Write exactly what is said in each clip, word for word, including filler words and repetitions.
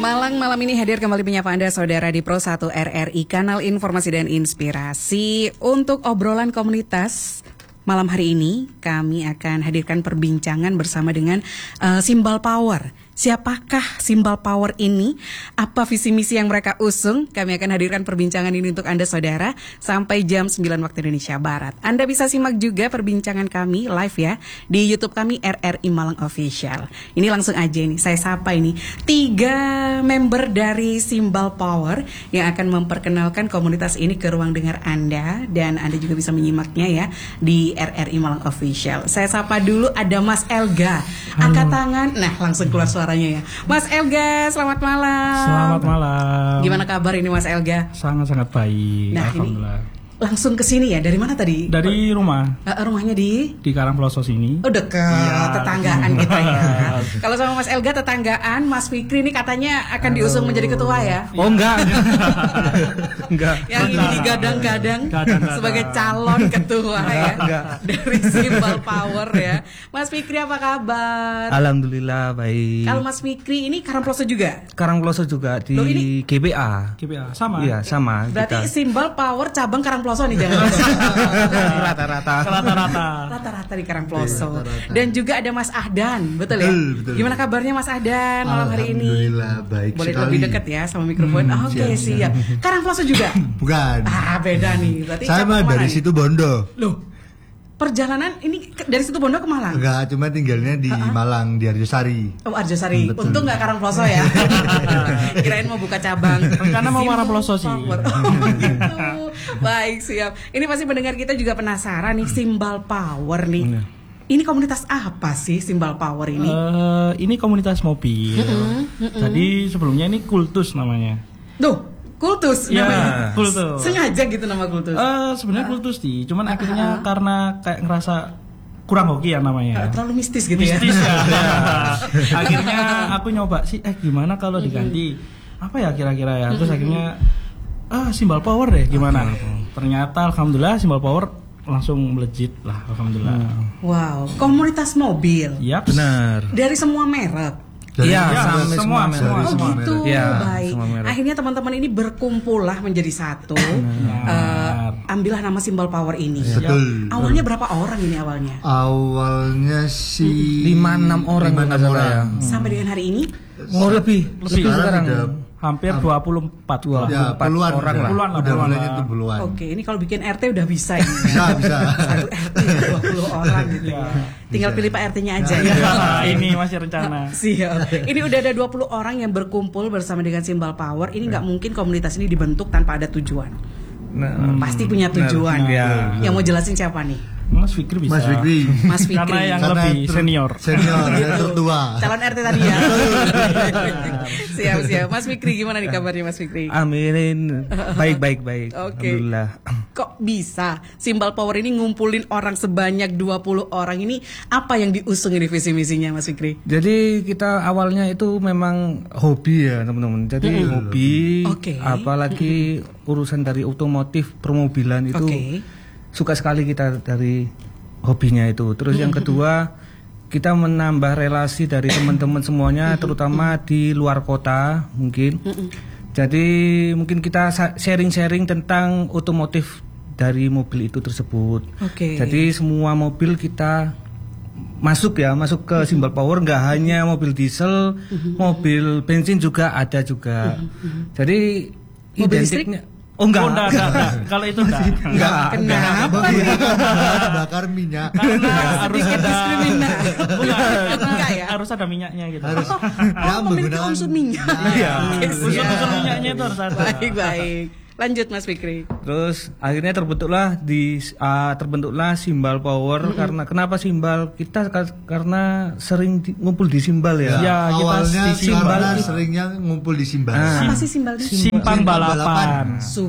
Malang malam ini hadir kembali menyapa Anda saudara di Pro satu R R I, kanal informasi dan inspirasi. Untuk obrolan komunitas malam hari ini kami akan hadirkan perbincangan bersama dengan uh, Simbal Power. Siapakah Simbal Power ini? Apa visi misi yang mereka usung? Kami akan hadirkan perbincangan ini untuk Anda saudara sampai jam sembilan waktu Indonesia Barat. Anda bisa simak juga perbincangan kami live ya di YouTube kami R R I Malang Official. Ini langsung aja nih, saya sapa ini tiga member dari Simbal Power yang akan memperkenalkan komunitas ini ke ruang dengar Anda, dan Anda juga bisa menyimaknya ya di R R I Malang Official. Saya sapa dulu ada Mas Elga. Angkat tangan. Nah, langsung keluar suara ya. Mas Elga, selamat malam. Selamat malam. Gimana kabar ini Mas Elga? Sangat-sangat baik. Nah, alhamdulillah. Ini langsung ke sini ya. Dari mana tadi? Dari rumah. Uh, rumahnya di? Di Karangploso sini. Oh, dekat, ya. Tetanggaan kita ya. Kalau sama Mas Elga tetanggaan, Mas Fikri ini katanya akan diusung menjadi ketua ya? Oh, enggak. Enggak. Yang ini digadang-gadang sebagai calon ketua ya. Enggak. Dari Simbal Power ya. Mas Fikri apa kabar? Alhamdulillah baik. Kalau Mas Fikri ini Karangploso juga? Karangploso juga di Loh, ini? G B A. G B A sama. Iya, sama. Berarti kita. Simbal Power cabang Karangploso nih, jangan rata-rata. Rata-rata. Rata-rata di Karangploso. Dan juga ada Mas Ahdan, betul ya? Betul, betul. Gimana kabarnya Mas Ahdan malam hari ini? Alhamdulillah baik Boleh sekali. lebih dekat ya sama mikrofon. Hmm, oh, Oke, okay, siap. siap. Karangploso juga? Bukan. Ah, beda nih. Berarti Saya mah dari nih? situ Bondo. Loh, perjalanan ini ke, dari situ Bondo ke Malang? Enggak, cuma tinggalnya di Uh-huh. Malang, di Arjosari. Oh, Arjosari. Betul. Untung nggak Karangploso ya. Kirain mau buka cabang. Karena mau Karangploso sih. Oh, gitu. Baik, siap. Ini pasti pendengar kita juga penasaran nih, Simbal Power nih. Iya. Ini komunitas apa sih Simbal Power ini? Uh, ini komunitas mobil. Tadi sebelumnya ini Kultus namanya. Duh, Kultus Ya, namanya. Kultus. Sengaja gitu nama Kultus. Uh, sebenarnya Kultus sih, cuman akhirnya karena kayak ngerasa kurang hoki ya namanya. Terlalu mistis gitu Mistis ya. ya. Akhirnya aku nyoba sih, eh gimana kalau diganti apa ya kira-kira ya. Terus akhirnya ah Simbal Power deh gimana. Ternyata alhamdulillah Simbal Power langsung melejit lah alhamdulillah. Wow, komunitas mobil. Yap. Benar. Dari semua merek. Iya, Ya, sampai semua, semua, semua, merek. Oh semua gitu, Ya, baik. semua merek. Akhirnya teman-teman ini berkumpul lah menjadi satu. uh, ambillah nama Simbal Power ini. Betul. Awalnya berapa orang ini awalnya? Awalnya si Lima enam orang lima nggak enam salah orang. ya. Sampai dengan hari ini? Oh lebih, lebih Sekarang sekarang. udah Hampir dua puluh empat lah. ya, empat puluhan orang udah. lah. Puluhan lah, Udah puluhan mulai lah. itu puluhan. Oke, ini kalau bikin R T udah bisa ini. Bisa, bisa. Satu R T dua puluh orang gitu ya. Tinggal Bisa. pilih Pak R T-nya aja ya. Ini masih rencana. Siap. Ini udah ada dua puluh orang yang berkumpul bersama dengan Simbal Power. Ini nggak mungkin komunitas ini dibentuk tanpa ada tujuan. Nah, Pasti punya tujuan. Nah, Yang mau jelasin siapa nih? Mas Fikri bisa. Mas Fikri. Mas Fikri. Karena yang Karena lebih ter- senior. Senior, yang tertua. Calon R T tadi ya. Siap, siap. Mas Fikri gimana nih kabarnya Mas Fikri? Amin. Baik, baik, baik. Oke. Alhamdulillah. Kok bisa Simbal Power ini ngumpulin orang sebanyak dua puluh orang ini? Apa yang diusung ini visi misinya Mas Fikri? Jadi kita awalnya itu memang hobi ya teman-teman. Jadi Mm-hmm. hobi, Oke. apalagi urusan dari otomotif permobilan itu Oke. suka sekali kita dari hobinya itu. Terus yang kedua kita menambah relasi dari teman-teman semuanya, terutama di luar kota mungkin. Jadi mungkin kita sa- sharing-sharing tentang otomotif dari mobil itu tersebut. Oke. Jadi semua mobil kita masuk ya, masuk ke Simbal Power, nggak hanya mobil diesel, mobil bensin juga ada juga. Jadi Mobil identiknya oh enggak. Oh, enggak, enggak, enggak. Kalau itu enggak. Enggak. Kenapa? Bakar minyak. Karena harus Sedikit ada diskriminasi. Enggak ya? harus ada minyaknya gitu. Harus Oh, ya, memiliki menggunakan unsur minyak. Iya. Oke, siap. Unsur-unsur minyaknya itu harus ada. Baik, baik. Lanjut Mas Fikri. Terus akhirnya terbentuklah di uh, terbentuklah Simbal Power. Karena kenapa Simbal? Kita ka- karena sering di- ngumpul di Simbal ya. Ya, kita awalnya di Simbal karena itu- seringnya ngumpul di Simbal. Ah. Apa sih Simbal ini? Simpang balapan.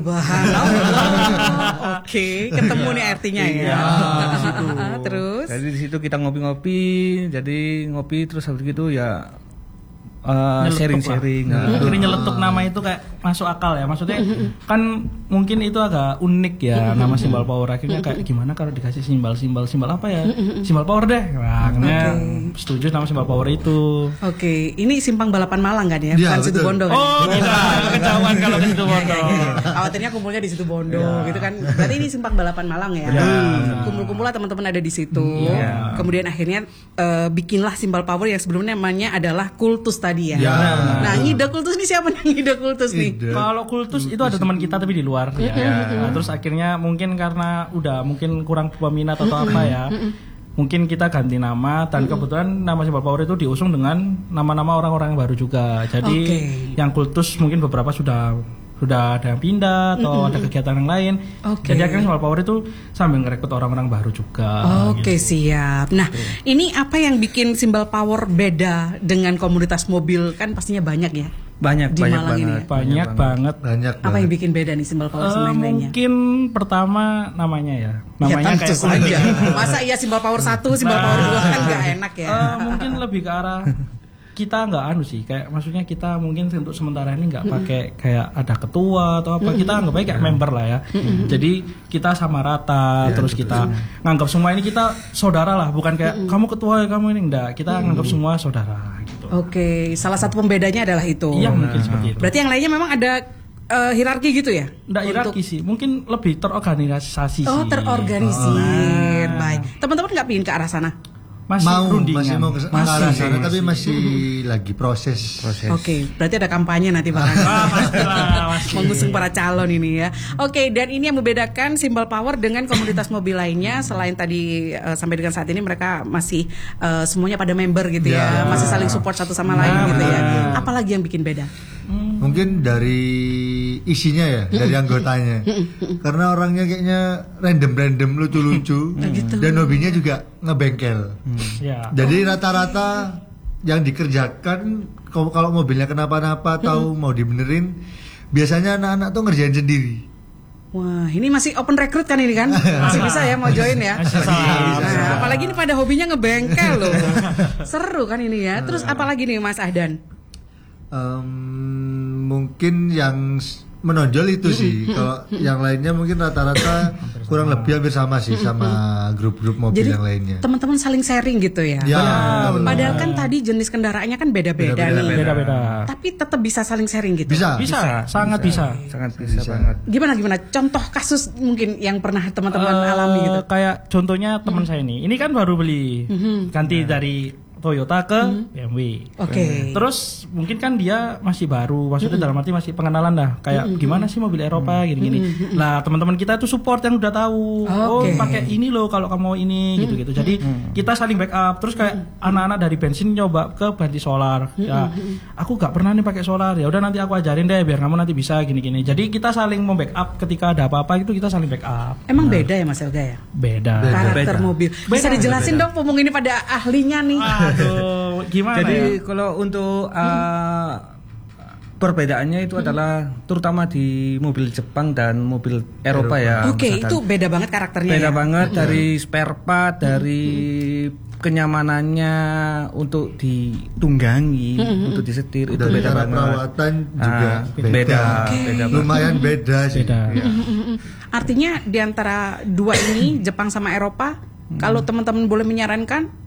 Subhanallah. Oke, ketemu nih artinya ya. Iya, di situ. Terus? Jadi di situ kita ngopi-ngopi, jadi ngopi terus habis gitu ya uh, Nyeletuk sharing-sharing. lah. Nah, Akhirnya nyeletuk nama itu kayak masuk akal ya. Maksudnya kan mungkin itu agak unik ya nama simbol power. Akhirnya kayak gimana kalau dikasih simbol-simbol simbol apa ya? Simbol power deh. Nah, akhirnya Oke. setuju nama simbol power itu. Oke, ini simpang balapan Malang kan ya? Iya, Bukan Situ betul. Bondo kan? Oh, tidak kejauhan kalau ke situ Bondo. Khawatirnya kumpulnya di Situ Bondo gitu kan. Berarti ini simpang balapan Malang ya. Kumpul-kumpul lah teman-teman ada di situ. Iya. Kemudian akhirnya eh, bikinlah simbol power yang sebelumnya namanya adalah kultus tadi ya. Ya. Nah, ngide kultus nih siapa nih ngide kultus nih? Ide. Kalau kultus itu ada teman kita tapi di luar ya. Nah, terus akhirnya mungkin karena udah mungkin kurang peminat atau apa ya. Mungkin kita ganti nama dan kebetulan nama simbol power itu diusung dengan nama-nama orang-orang yang baru juga. Jadi Oke. yang kultus mungkin beberapa sudah sudah ada yang pindah atau ada kegiatan yang lain. Oke. Jadi akhirnya simbol power itu sambil ngerekrut orang-orang baru juga. Oke, gitu. siap. Nah, ini apa yang bikin simbol power beda dengan komunitas mobil? Kan pastinya banyak ya. banyak Di banyak Malang ini banget. ya? Banyak banget. Banyak Apa yang banget. bikin beda nih simbol power Eh, sama yang lainnya? mungkin pertama namanya ya. Ya Namanya tentu kayak saja. Masa iya simbol power satu, simbol Nah. power dua kan nggak enak ya. Eh, mungkin lebih ke arah kita nggak anu sih, kayak maksudnya kita mungkin untuk sementara ini nggak pakai kayak ada ketua atau apa, kita anggap aja kayak member lah ya. Jadi kita sama rata, Ya, terus betul. kita nganggap semua ini kita saudara lah, bukan kayak kamu ketua ya kamu ini, enggak, kita nganggap semua saudara gitu. Oke, salah satu pembedanya adalah itu. Iya mungkin seperti itu. Berarti yang lainnya memang ada eh, hierarki gitu ya? Nggak Untuk- hierarki sih, mungkin lebih terorganisasi Oh, sih. terorganisir. Nah. Baik. Teman-teman nggak pingin ke arah sana? Masih mau perundingan. masih mau ke ke arah sana tapi masih lagi proses. Oke, berarti ada kampanye nanti Pak. Ah, pastilah, pasti. Mengusung para calon ini ya. Oke, dan ini yang membedakan simbol power dengan komunitas mobil lainnya. Selain tadi eh, sampai dengan saat ini mereka masih eh, semuanya pada member gitu ya, Ya. masih saling support satu sama lain Nah, gitu ya. benar. Apalagi yang bikin beda? Mungkin dari isinya ya, dari anggotanya. Karena orangnya kayaknya random-random lucu-lucu dan hobinya juga ngebengkel. Ya. Jadi rata-rata yang dikerjakan kalau kalau mobilnya kenapa-napa atau mau dibenerin, biasanya anak-anak tuh ngerjain sendiri. Wah, ini masih open recruit kan ini kan? Masih bisa ya mau join ya? Masih bisa. Nah, apalagi ini pada hobinya ngebengkel loh. Seru kan ini ya. Terus apalagi nih Mas Ahdan? Em, mungkin yang s- menonjol itu sih. Kalau yang lainnya mungkin rata-rata kurang lebih hampir sama sih sama grup-grup mobil Jadi yang lainnya. teman-teman saling sharing gitu ya. Ya, Padahal, benar. padahal kan tadi jenis kendaraannya kan beda-beda Beda-beda, nih. Beda-beda. Tapi tetap bisa saling sharing gitu. Bisa. Bisa, sangat bisa. Sangat bisa, Bisa. banget. Gimana gimana? Contoh kasus mungkin yang pernah teman-teman Eh, alami gitu. Kayak contohnya teman saya ini, ini kan baru beli, ganti dari Toyota ke B M W. Oke. Terus mungkin kan dia masih baru, maksudnya dalam arti masih pengenalan dah. Kayak gimana sih mobil Eropa gini-gini. Nah teman-teman kita itu support yang udah tahu. Oh Oke. pakai ini loh kalau kamu mau ini gitu-gitu. Jadi kita saling backup. Terus kayak anak-anak dari bensin nyoba ke ganti solar. Ya aku gak pernah nih pakai solar. Ya udah nanti aku ajarin deh biar kamu nanti bisa gini-gini. Jadi kita saling membackup ketika ada apa-apa itu kita saling backup. Emang beda ya Mas Elga ya? Beda. Karakter beda. mobil. Bisa Beda, dijelasin dong pemung ini pada ahlinya nih. Aduh, gimana Jadi ya? kalau untuk uh, perbedaannya itu adalah terutama di mobil Jepang dan mobil Eropa ya. Oke, misalkan. itu beda banget karakternya beda ya. banget dari spare part, dari kenyamanannya untuk ditunggangi, untuk disetir itu Dari beda cara banget. perawatan juga Ah, beda. beda, beda banget. Lumayan beda sih. Beda. Ya. Artinya di antara dua ini Jepang sama Eropa, kalau teman-teman boleh menyarankan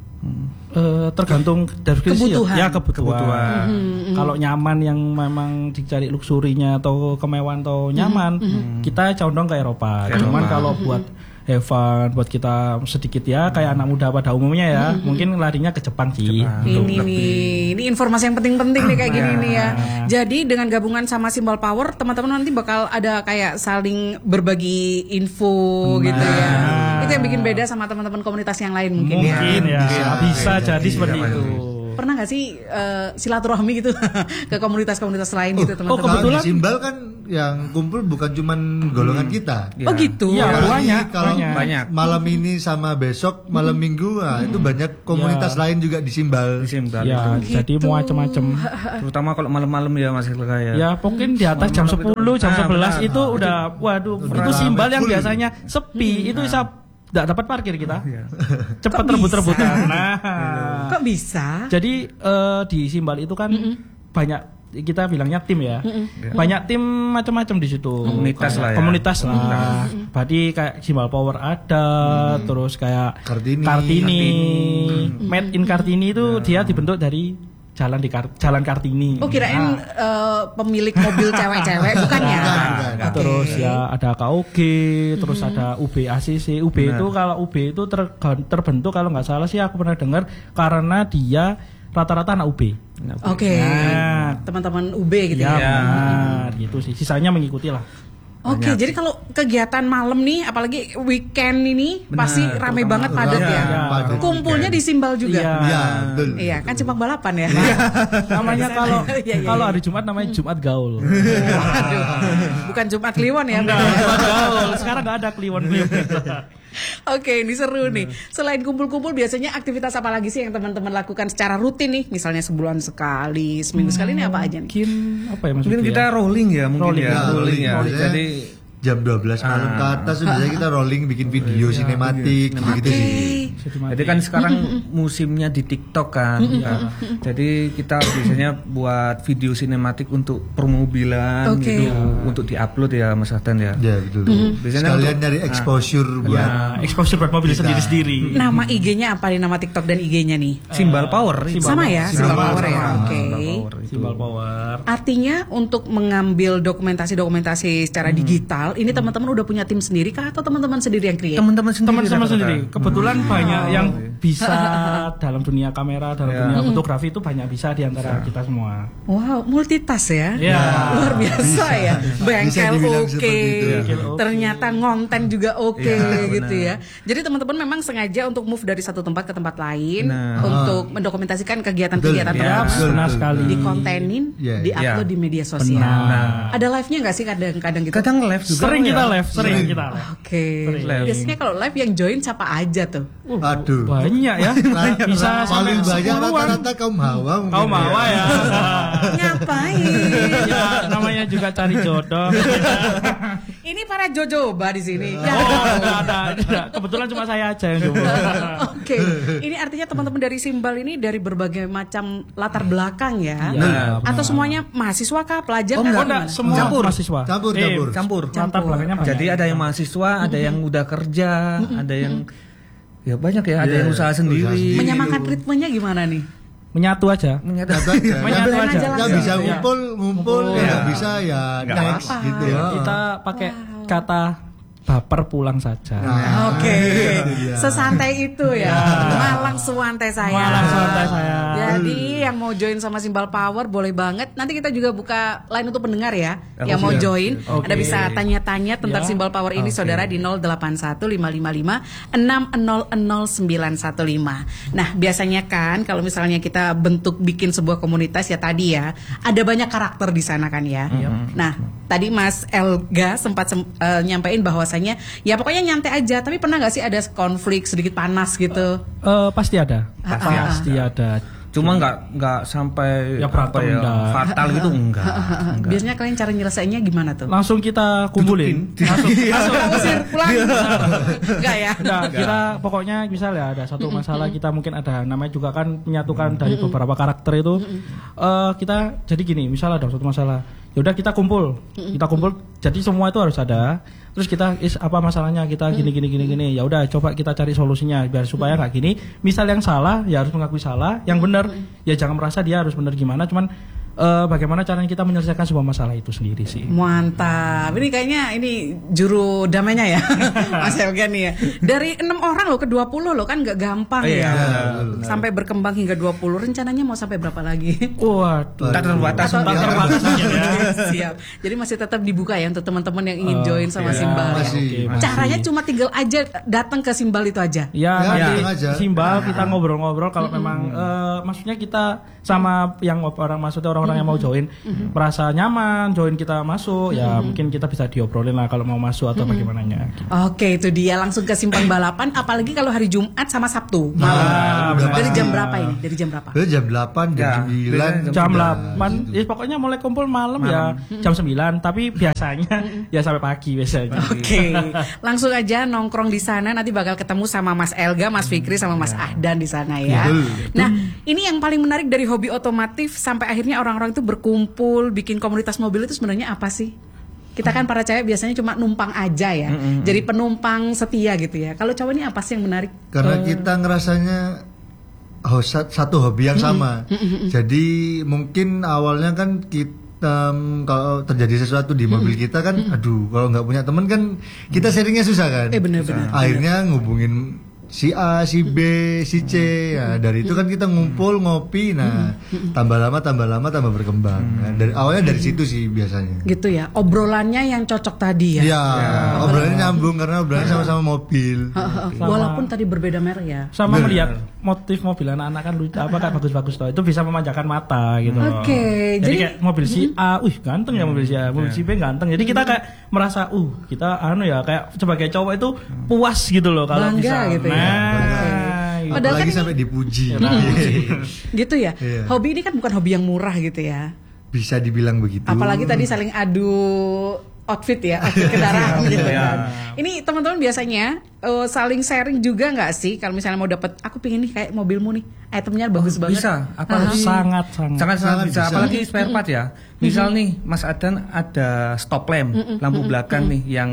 Eh, tergantung dari sisi Kebutuhan. ya, ya kebutuhan. Kebutuhan. Kalau nyaman yang memang dicari luxurinya atau kemewahan atau nyaman, kita condong ke Eropa. Ke Cuman Eropa. kalau buat have fun, buat kita sedikit ya kayak anak muda pada umumnya ya, mungkin larinya ke Jepang sih. Jepang. ini nih, ini informasi yang penting-penting nih kayak gini nih ya. Nah. Jadi dengan gabungan sama Simbol Power, teman-teman nanti bakal ada kayak saling berbagi info gitu ya. Itu yang bikin beda sama teman-teman komunitas yang lain mungkin, ya. Mungkin ya, Bisa. bisa jadi Jadi, seperti apa itu. Pernah nggak sih eh, silaturahmi gitu ke komunitas-komunitas lain gitu oh, teman-teman? Kalau Kebetulan- di Simbal kan yang kumpul bukan cuman golongan kita. Ya. Oh gitu. Iya, Apalagi banyak, kalau banyak. Banyak. malam ini sama besok malam minggu, nah, itu banyak komunitas Ya. lain juga di Simbal. Di Simbal Ya, itu. jadi Gitu. macam-macam. Terutama kalau malam-malam ya Mas Ilka ya. Ya mungkin di atas jam Malam-malam itu. sepuluh, jam Ah, sebelas benar. itu udah waduh, Udah itu simbal yang full. biasanya sepi, itu bisa tidak dapat parkir kita. Cepat Kok rebut-rebutan. bisa? Nah. Kok bisa? Jadi eh, di simbal itu kan banyak kita bilangnya tim ya. Mm-mm. Banyak tim macam-macam di situ. Komunitas lah ya. Komunitas lah. Komunitas. Berarti kayak Simbal Power ada, mm. terus kayak Kartini, Kartini, Kartini. Made in Kartini itu yeah. dia dibentuk dari jalan di Kar- Jalan Kartini. Oh kirain nah. uh, pemilik mobil cewek-cewek bukan ya? Nah, terus okay. ya ada K O G, terus mm-hmm. ada U B A C C. U B nah. itu kalau U B itu ter- terbentuk kalau nggak salah sih aku pernah dengar karena dia rata-rata anak U B. Oke. Okay. Nah, teman-teman U B gitu ya. Ya, benar, gitu sih. Sisanya mengikuti lah. Oke, okay, jadi kalau kegiatan malam nih, apalagi weekend ini, benar, pasti rame banget padat ya. ya. Kumpulnya di Simbal juga. Iya, ya, betul. Iya, kan Simbal balapan ya. Nah, namanya kalau ya, ya, kalau hari Jumat namanya Jumat Gaul. Waduh, bukan Jumat Kliwon ya. Enggak, Jumat Gaul. Sekarang nggak ada kliwon-kliwon. Oke, ini seru nih. Selain kumpul-kumpul, biasanya aktivitas apa lagi sih yang teman-teman lakukan secara rutin nih? Misalnya sebulan sekali, seminggu sekali ini apa aja nih? Mungkin apa ya maksudnya? Mungkin kita rolling ya, mungkin rolling, ya. ya. Rolling ya. Rolling. Jadi jam dua belas malam ke atas biasanya kita rolling bikin video ya, sinematik gitu, gitu sih. Jadi kan sekarang musimnya di TikTok kan. Ya. Jadi kita biasanya buat video sinematik untuk permobilan okay. gitu, untuk diupload ya Mas Ahdan ya. Ya betul. Biasanya sekalian untuk, nyari exposure nah, buat ya, exposure buat mobil sendiri-sendiri. Nama I G-nya apa nih, nama TikTok dan I G-nya nih? Simbal Power. Simbal Sama ya, Simbal, Simbal Power ya. Oke. Okay. Simbal Power. Artinya untuk mengambil dokumentasi-dokumentasi secara hmm. digital, ini hmm. teman-teman udah punya tim sendiri kah atau teman-teman sendiri yang create? Teman-teman sendiri. Teman-teman sendiri. Kebetulan hmm. banyak yang bisa dalam dunia kamera, dalam yeah. dunia fotografi itu banyak bisa di antara kita semua. Wow, multitask ya. Yeah. Luar biasa bisa. ya. Bengkel oke. Okay. Ya. Ternyata ngonten juga oke okay, yeah, gitu benar. ya. Jadi teman-teman memang sengaja untuk move dari satu tempat ke tempat lain nah. untuk mendokumentasikan kegiatan-kegiatan ya, benar sekali. Dikontenin, yeah. diupload yeah. di media sosial. Nah. Ada live-nya nggak sih kadang-kadang gitu? Kadang live juga. Sering kita live, sering, sering kita live. Oke. Okay. Biasanya kalau live yang join siapa aja tuh? Uh, Aduh. Banyak ya. Bisa paling banyak rata-rata kaum hawa. Kaum hawa ya. Ngapain? Ya namanya juga cari jodoh. Ini para jojoba di sini. Oh, enggak ada, ada. Kebetulan cuma saya aja yang jomblo. Oke. Okay. Ini artinya teman-teman dari Simbal ini dari berbagai macam latar belakang ya. Ya, atau semuanya mahasiswa kah, pelajar? Oh, enggak, enggak, semua campur. mahasiswa. Campur, campur. Eh, campur. Latar belakangnya banyak. Jadi ada yang mahasiswa, ada yang udah kerja, ada yang ya banyak ya, ada yang usaha sendiri. Menyamakan ritmenya gimana nih? Menyatu aja. Menyatu aja. Menyatu aja. Yang bisa ngumpul, ngumpul, yang bisa ya next gitu ya. Kita pakai kata baper pulang saja. Nah, Oke, okay. ya. Sesantai itu ya. ya. Malang suwantai saya. Malang suwantai saya. Jadi yang mau join sama Simbal Power boleh banget. Nanti kita juga buka line untuk pendengar ya. Oh, yang mau siap. join, Okay. Anda bisa tanya-tanya tentang ya. Simbal Power ini, okay. saudara di nol delapan satu lima lima lima enam nol nol sembilan satu lima. Nah, biasanya kan kalau misalnya kita bentuk bikin sebuah komunitas ya tadi ya, ada banyak karakter di sana kan ya. Mm-hmm. Nah, tadi Mas Elga sempat sem- uh, nyampein bahwa ya pokoknya nyantai aja, tapi pernah nggak sih ada konflik sedikit panas gitu? Uh, uh, pasti ada, pasti, uh, pasti ada. Cuma nggak nggak sampai ya, apa ya, fatal gitu enggak, enggak. Biasanya kalian cara nyelesainya gimana tuh? Langsung kita kumpulin, langsung, langsung usir pulang. Enggak ya? Enggak, kita pokoknya misalnya ada satu masalah, kita mungkin ada namanya juga kan menyatukan dari beberapa karakter itu. Uh, kita jadi gini, misalnya ada satu masalah, ya udah kita kumpul, kita kumpul. Jadi semua itu harus ada. Terus kita is apa masalahnya, kita gini gini gini gini. Ya udah coba kita cari solusinya biar supaya nggak gini. Misal yang salah ya harus mengakui salah, yang benar ya jangan merasa dia harus benar gimana. Cuman uh, bagaimana caranya kita menyelesaikan sebuah masalah itu sendiri sih. Mantap. Ini kayaknya ini juru damainya ya, Mas Elga nih ya. Dari enam orang loh ke dua puluh loh, kan nggak gampang oh, ya. Iya, sampai berkembang hingga dua puluh. Rencananya mau sampai berapa lagi? Waduh. Tak terbatas. Atau, tak terbatas ya. Siap. Jadi masih tetap dibuka ya untuk teman-teman yang ingin join sama okay. Simbal. Ya, masih, ya. masih. Caranya cuma tinggal aja datang ke Simbal itu aja. Ya, ya nanti Simbal kita ngobrol-ngobrol kalau mm-hmm. memang uh, maksudnya kita sama yang orang maksudnya orang-orang mm-hmm. yang mau join mm-hmm. merasa nyaman join kita masuk mm-hmm. ya mungkin kita bisa diobrolin lah kalau mau masuk atau mm-hmm. bagaimananya. Gitu. Oke, itu dia langsung ke Simpang Balapan, apalagi kalau hari Jumat sama Sabtu malam. Nah, dari jam berapa ini? Dari jam berapa? Dari jam delapan, jam sembilan, jam delapan. Ya pokoknya mulai kumpul malam, malam. ya jam sembilan, tapi biasanya ya sampai pagi biasanya. Oke. Langsung aja nongkrong di sana, nanti bakal ketemu sama Mas Elga, Mas Fikri sama Mas Ahdan di sana ya. Nah, ini yang paling menarik dari hobi otomotif sampai akhirnya orang-orang itu berkumpul bikin komunitas mobil itu sebenarnya apa sih? Kita kan para cewek biasanya cuma numpang aja ya, mm-hmm. jadi penumpang setia gitu ya. Kalau cowok ini apa sih yang menarik? Karena uh, kita ngerasanya oh, satu hobi yang sama. Mm-hmm. Jadi mungkin awalnya kan kita um, kalau terjadi sesuatu di mobil kita kan, mm-hmm. aduh kalau nggak punya teman kan kita sharingnya susah kan. Eh benar-benar. Akhirnya ngubungin si A, si B, si C. Ya, dari itu kan kita ngumpul ngopi. Nah, tambah lama tambah lama tambah berkembang. Nah, dari awalnya dari situ sih biasanya. Gitu ya. Obrolannya yang cocok tadi ya. Iya, ya, obrolannya nyambung karena obrolannya sama-sama mobil. Sama, walaupun tadi berbeda merek ya. Sama melihat motif mobil anak-anak kan lucu apa kan bagus-bagus tuh. Itu bisa memanjakan mata gitu. Oke. Okay, jadi, jadi kayak mobil si mm-hmm. A, wih ganteng ya mobil si A, mobil si B ganteng. Jadi kita kayak merasa uh kita anu ya kayak sebagai cowok itu puas gitu loh kalau bangga bisa. Gitu ya. Nah, okay. Padahal kan sampai ini, dipuji. Nah, gitu ya. Iya. Hobi ini kan bukan hobi yang murah gitu ya. Bisa dibilang begitu. Apalagi tadi saling adu outfit ya, outfit kendaraan gitu kan. Ini teman-teman biasanya uh, saling sharing juga nggak sih kalau misalnya mau dapat, aku pingin nih kayak mobilmu nih, itemnya bagus oh, banget. Bisa, apalagi sangat sangat sangat sangat bisa. bisa. Apalagi spare part ya. Misal mm-hmm. nih, Mas Adan ada stop lamp, mm-hmm. lampu belakang mm-hmm. nih yang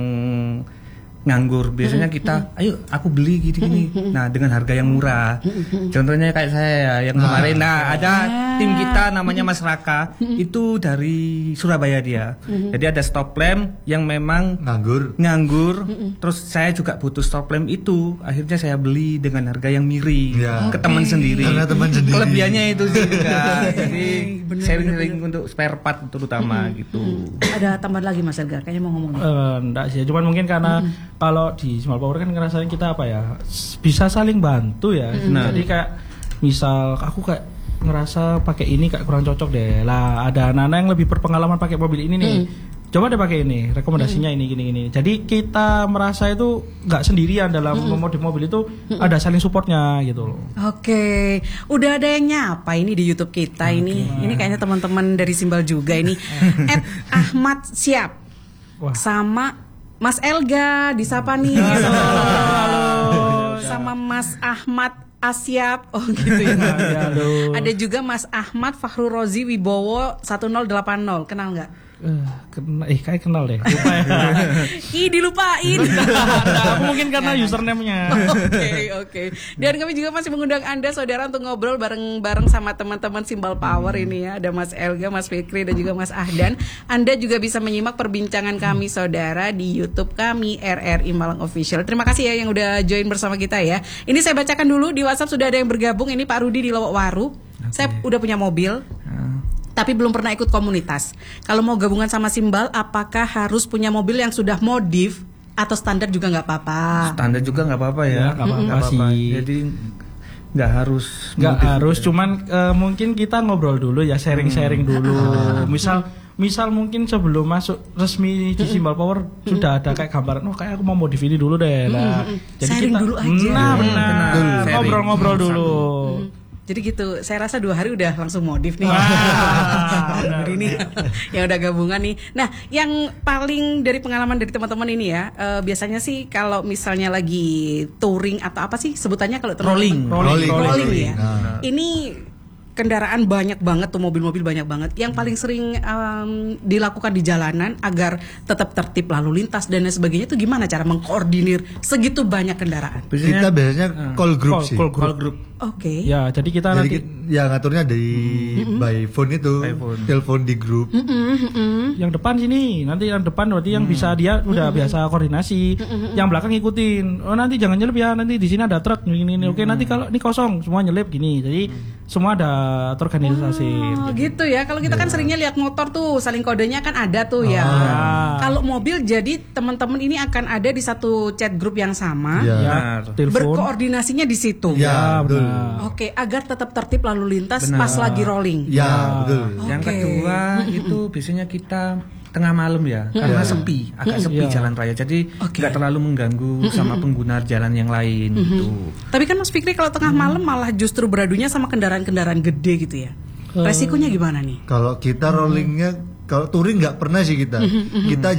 nganggur, biasanya kita ayo aku beli gini-gini, nah dengan harga yang murah. Contohnya kayak saya yang kemarin, nah ada tim kita namanya Mas Raka, itu dari Surabaya dia, jadi ada stop lamp yang memang nganggur, nganggur, terus saya juga butuh stop lamp itu, akhirnya saya beli dengan harga yang miring ya. ke teman sendiri. Karena teman sendiri. Kelebihannya itu sih juga, jadi sharing-sharing untuk spare part terutama gitu. Ada tambahan lagi Mas Elga, kayaknya mau ngomong. Uh, enggak sih, cuman mungkin karena kalau di Small Power kan ngerasain kita apa ya, bisa saling bantu ya. Nah. Jadi kayak misal aku kayak ngerasa pakai ini kayak kurang cocok deh. Lah ada anak-anak yang lebih berpengalaman pakai mobil ini nih. Mm. Coba deh pakai ini, rekomendasinya mm. ini gini gini. Jadi kita merasa itu nggak sendirian dalam mm. memodif mobil itu, mm. ada saling supportnya gitu loh. Oke, udah ada yang nyapa ini di YouTube kita. Okay. Ini ini kayaknya teman-teman dari Simbal juga ini. Ed Ahmad Siap. Wah. Sama Mas Elga disapa nih. Halo, halo. Sama Mas Ahmad Asyap. Oh gitu ya. Halo. Ada juga Mas Ahmad Fahru Rozi Wibowo satu nol delapan nol. Kenal nggak? Uh, kenal, eh kayak kenal deh. Lupa ya. Ih dilupain. Nah, mungkin karena username-nya. Oke oke. Dan kami juga masih mengundang Anda saudara untuk ngobrol bareng-bareng sama teman-teman Simbal Power hmm. ini ya. Ada Mas Elga, Mas Fikri dan juga Mas Ahdan. Anda juga bisa menyimak perbincangan kami saudara di YouTube kami R R I Malang Official. Terima kasih ya yang udah join bersama kita ya. Ini saya bacakan dulu di WhatsApp sudah ada yang bergabung. Ini Pak Rudi di Lowokwaru. Okay. Saya udah punya mobil. Uh. Tapi belum pernah ikut komunitas. Kalau mau gabungan sama Simbal, apakah harus punya mobil yang sudah modif atau standar juga nggak apa-apa? Standar juga nggak apa-apa ya, nggak apa-apa sih. Jadi nggak harus, nggak harus. Juga. Cuman uh, mungkin kita ngobrol dulu ya, sharing-sharing dulu. Misal, misal mungkin sebelum masuk resmi di Simbal Power sudah ada kayak gambaran, oh kayak aku mau modif ini dulu deh lah. Jadi sharing kita, dulu aja. Nah, benar. Ngobrol-ngobrol dulu. Jadi gitu, saya rasa dua hari udah langsung modif nih. Wah, ini yang udah gabungan nih. Nah, yang paling dari pengalaman dari teman-teman ini ya, uh, biasanya sih kalau misalnya lagi touring atau apa sih sebutannya kalau rolling, rolling, rolling, rolling, rolling ya. Nah. Ini kendaraan banyak banget tuh, mobil-mobil banyak banget. Yang paling sering um, dilakukan di jalanan agar tetap tertib lalu lintas dan lain sebagainya itu gimana cara mengkoordinir segitu banyak kendaraan? Biasanya, kita biasanya call group call, sih. Call group. Oke. Okay. Ya, jadi kita jadi nanti kita, ya ngaturnya dari mm-hmm. by phone itu, phone. Telepon di grup. Mm-hmm. Yang depan sini, nanti yang depan berarti yang mm-hmm. bisa dia udah mm-hmm. biasa koordinasi. Mm-hmm. Yang belakang ngikutin. Oh nanti jangan nyelip ya, nanti di sini ada truk ini ini. Oke, mm-hmm. nanti kalau ini kosong semua nyelip gini. Jadi mm-hmm. semua ada terorganisasi. Oh, gitu ya. Kalau kita yeah. kan seringnya lihat motor tuh saling kodenya kan ada tuh ya. Ah. Kalau mobil jadi teman-teman ini akan ada di satu chat grup yang sama. Yeah. Ya, berkoordinasinya di situ. Ya, betul. Oke, agar tetap tertib lalu lintas Benar. pas lagi rolling. Ya, betul. Okay. Yang kedua itu biasanya kita tengah malam ya, karena sepi, agak sepi yeah. jalan raya, jadi nggak okay. terlalu mengganggu sama pengguna jalan yang lain. Gitu. Tapi kan Mas Fikri kalau tengah malam malah justru beradunya sama kendaraan-kendaraan gede gitu ya. Resikonya gimana nih? Kalau kita rollingnya, kalau touring nggak pernah sih kita. Kita